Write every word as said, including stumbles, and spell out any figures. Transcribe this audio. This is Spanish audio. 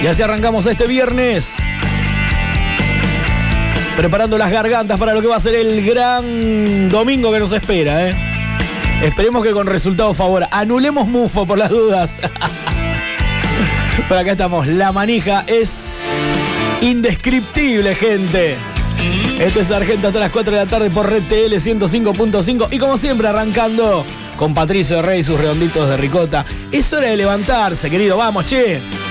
Y así arrancamos este viernes, preparando las gargantas para lo que va a ser el gran domingo que nos espera, ¿eh? Esperemos que con resultado favor. Anulemos Mufo por las dudas. Pero acá estamos. La manija es indescriptible, gente. Este es Sargento hasta las cuatro de la tarde por Red T L ciento cinco punto cinco. Y como siempre, arrancando con Patricio Rey y sus redonditos de ricota. Es hora de levantarse, querido. Vamos, che.